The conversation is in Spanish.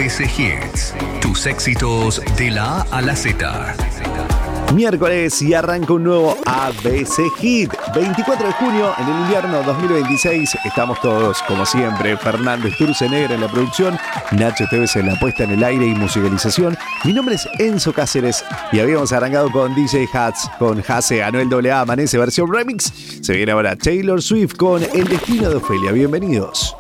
ABC Hits. Tus éxitos de la A a la Z. Miércoles y arranca un nuevo ABC Hit. 24 de junio, en el invierno 2026. Estamos todos, como siempre. Fernando Sturzenegger en la producción, Nacho Tevez en la puesta en el aire y musicalización. Mi nombre es Enzo Cáceres y habíamos arrancado con DJ Hats, con Jase, Anuel AA, Amanece versión remix. Se viene ahora Taylor Swift con El destino de Ofelia. Bienvenidos.